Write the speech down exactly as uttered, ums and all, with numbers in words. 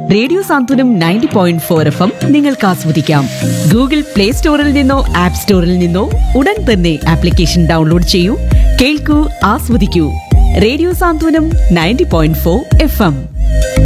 Radio സാന്ത്വനം ninety point four F M നിങ്ങൾക്ക് ആസ്വദിക്കാം. Google play സ്റ്റോറിൽ നിന്നോ ആപ്പ് സ്റ്റോറിൽ നിന്നോ ഉടൻ തന്നെ ആപ്ലിക്കേഷൻ ഡൗൺലോഡ് ചെയ്യൂ. കേൾക്കൂ, ആസ്വദിക്കൂ. റേഡിയോ സാന്ത്വനം ninety point four F M.